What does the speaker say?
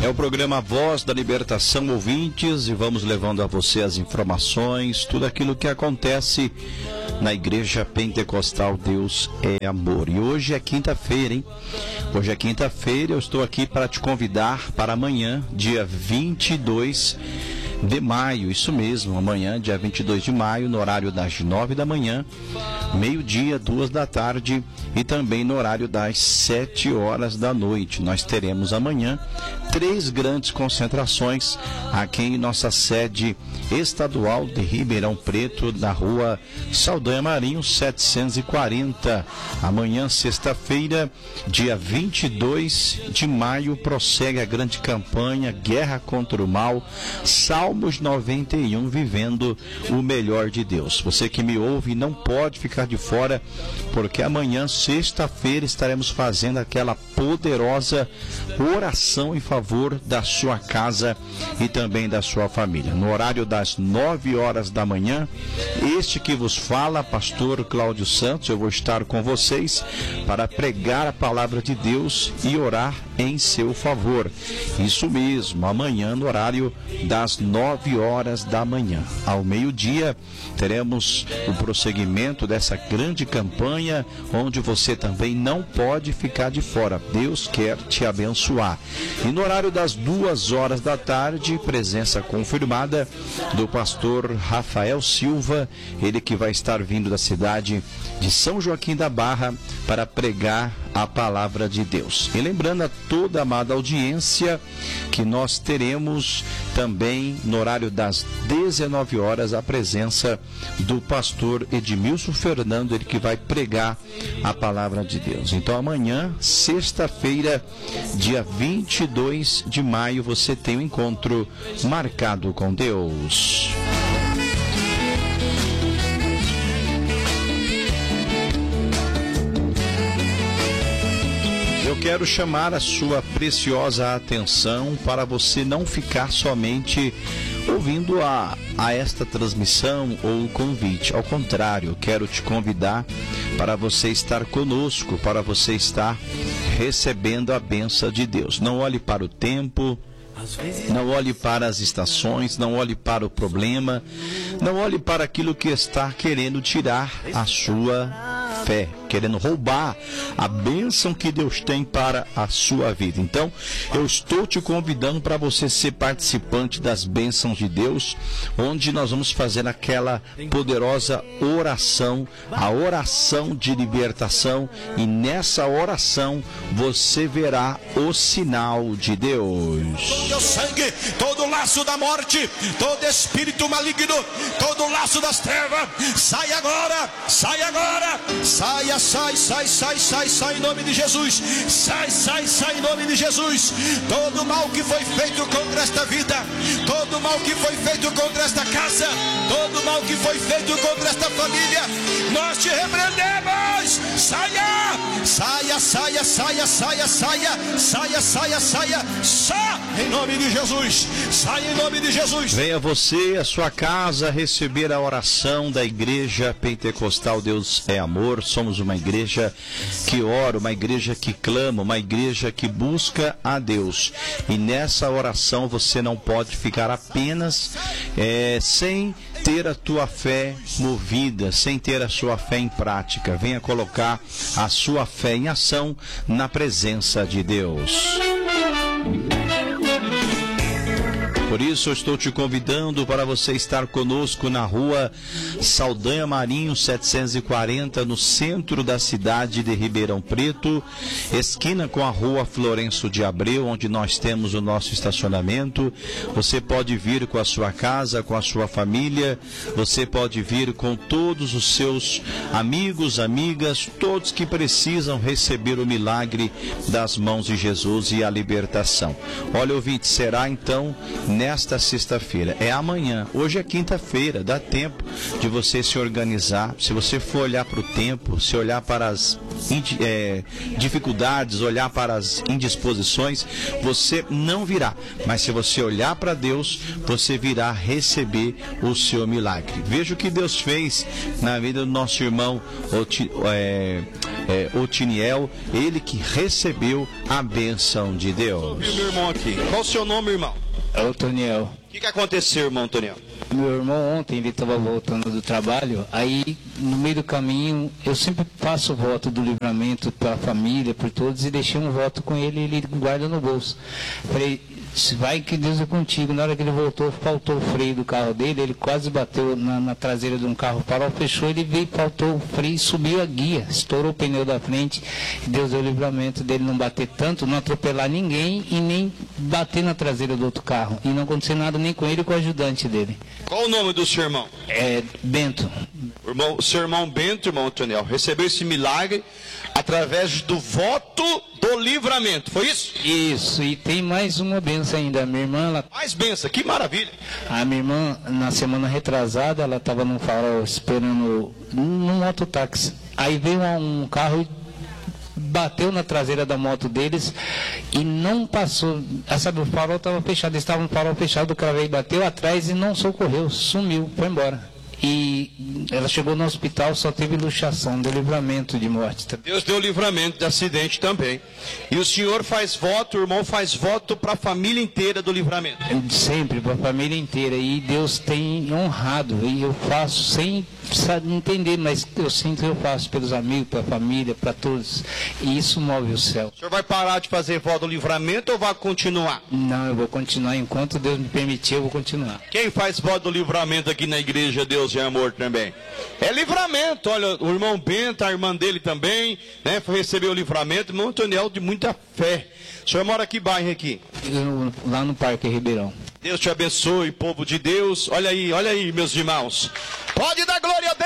É o programa Voz da Libertação, ouvintes, e vamos levando a você as informações, tudo aquilo que acontece na Igreja Pentecostal Deus é Amor. E hoje é quinta-feira, hein? Hoje é quinta-feira, eu estou aqui para te convidar para amanhã, dia 22 de maio, isso mesmo, amanhã, dia 22 de maio, no horário das 9 da manhã, meio-dia, 2 da tarde e também no horário das 7 horas da noite. Nós teremos amanhã 3 grandes concentrações aqui em nossa sede estadual de Ribeirão Preto, na rua Saldanha Marinho 740. Amanhã, sexta-feira, dia 22 de maio, prossegue a grande campanha Guerra contra o Mal, Salmos 91, vivendo o melhor de Deus. Você que me ouve não pode ficar de fora, porque amanhã, sexta-feira, estaremos fazendo aquela poderosa oração em favor da sua casa e também da sua família. No horário das 9 horas da manhã, este que vos fala, pastor Cláudio Santos, eu vou estar com vocês para pregar a palavra de Deus e orar em seu favor. Isso mesmo, amanhã no horário das 9 horas da manhã. Ao meio-dia, teremos o prosseguimento dessa grande campanha, onde você também não pode ficar de fora. Deus quer te abençoar. E no horário das 2 horas da tarde, presença confirmada do pastor Rafael Silva, ele que vai estar vindo da cidade de São Joaquim da Barra para pregar a palavra de Deus. E lembrando a toda a amada audiência que nós teremos também no horário das 19 horas a presença do pastor Edmilson Fernando, ele que vai pregar a palavra de Deus. Então amanhã, sexta-feira, dia 22 de maio, você tem um encontro marcado com Deus. Eu quero chamar a sua preciosa atenção para você não ficar somente ouvindo a esta transmissão ou o convite. Ao contrário, eu quero te convidar para você estar conosco, para você estar recebendo a bênção de Deus. Não olhe para o tempo, não olhe para as estações, não olhe para o problema, não olhe para aquilo que está querendo tirar a sua fé, querendo roubar a bênção que Deus tem para a sua vida. Então, eu estou te convidando para você ser participante das bênçãos de Deus, onde nós vamos fazer aquela poderosa oração, a oração de libertação, e nessa oração você verá o sinal de Deus. Todo sangue, todo laço da morte, todo espírito maligno, todo laço das trevas, sai agora, sai agora. Saia, sai em nome de Jesus. Sai em nome de Jesus. Todo mal que foi feito contra esta vida, todo mal que foi feito contra esta casa, todo mal que foi feito contra esta família, nós te repreendemos. Saia em nome de Jesus. Saia em nome de Jesus. Venha você, a sua casa, receber a oração da Igreja Pentecostal Deus é Amor. Somos uma igreja que ora, uma igreja que clama, uma igreja que busca a Deus. E nessa oração você não pode ficar apenas sem ter a tua fé movida, sem ter a sua fé em prática. Venha colocar a sua fé em ação na presença de Deus. Por isso eu estou te convidando para você estar conosco na rua Saldanha Marinho 740, no centro da cidade de Ribeirão Preto, esquina com a rua Florencio de Abreu, onde nós temos o nosso estacionamento. Você pode vir com a sua casa, com a sua família, você pode vir com todos os seus amigos, amigas, todos que precisam receber o milagre das mãos de Jesus e a libertação. Olha, ouvinte, será então nesta sexta-feira, é amanhã. Hoje é quinta-feira, dá tempo de você se organizar. Se você for olhar para o tempo, se olhar para as dificuldades, olhar para as indisposições, você não virá. Mas se você olhar para Deus, você virá receber o seu milagre. Veja o que Deus fez na vida do nosso irmão Otiniel, ele que recebeu a bênção de Deus. Meu irmão aqui, qual o seu nome, irmão? É o Otoniel. O que aconteceu, irmão Otoniel? Meu irmão ontem, ele estava voltando do trabalho, aí no meio do caminho, eu sempre faço voto do livramento para a família, por todos, e deixei um voto com ele e ele guarda no bolso. Falei, se vai que Deus é contigo. Na hora que ele voltou, faltou o freio do carro dele, ele quase bateu na traseira de um carro, o farol fechou, ele veio, faltou o freio, subiu a guia, estourou o pneu da frente, e Deus deu o livramento dele não bater tanto, não atropelar ninguém e nem bater na traseira do outro carro, e não acontecer nada nem com ele e com o ajudante dele. Qual o nome do seu irmão? É Bento. O seu irmão Bento, irmão Otoniel, recebeu esse milagre através do voto do livramento, foi isso? Isso, e tem mais uma benção ainda. A minha irmã, Mais benção, que maravilha. A minha irmã, na semana retrasada, ela estava num farol esperando num mototáxi. Aí veio um carro e bateu na traseira da moto deles e não passou. Sabe, o farol estava fechado, eles estavam no farol fechado, o cara veio, bateu atrás e não socorreu, sumiu, foi embora. E ela chegou no hospital, só teve luxação, deu livramento de morte. Deus deu livramento de acidente também. E o senhor faz voto, o irmão faz voto para a família inteira do livramento. Sempre, para a família inteira. E Deus tem honrado. E eu faço sem entender, mas eu sinto que eu faço pelos amigos, para a família, para todos. E isso move o céu. O senhor vai parar de fazer voto do livramento ou vai continuar? Não, eu vou continuar. Enquanto Deus me permitir, eu vou continuar. Quem faz voto do livramento aqui na igreja Deus é Amor também? É livramento. Olha, o irmão Bento, a irmã dele também, né, recebeu o livramento. Irmão Otoniel de muita fé. O senhor mora que bairro aqui? Lá no Parque Ribeirão. Deus te abençoe, povo de Deus. Olha aí, meus irmãos. Pode dar glória a Deus.